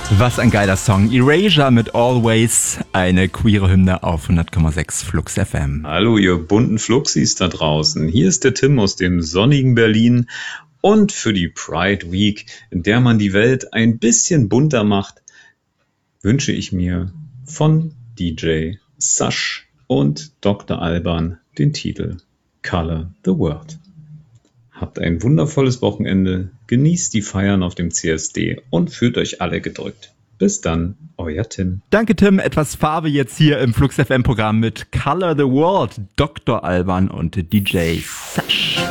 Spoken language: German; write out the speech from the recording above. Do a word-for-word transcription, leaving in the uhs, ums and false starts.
Was ein geiler Song. Erasure mit Always, eine queere Hymne auf hundert Komma sechs Flux F M. Hallo ihr bunten Fluxis da draußen. Hier ist der Tim aus dem sonnigen Berlin. Und für die Pride Week, in der man die Welt ein bisschen bunter macht, wünsche ich mir von D J Sash und Doktor Alban den Titel Color the World. Habt ein wundervolles Wochenende, genießt die Feiern auf dem C S D und fühlt euch alle gedrückt. Bis dann, euer Tim. Danke Tim, etwas Farbe jetzt hier im Flux F M Programm mit Color the World, Doktor Alban und D J Sash.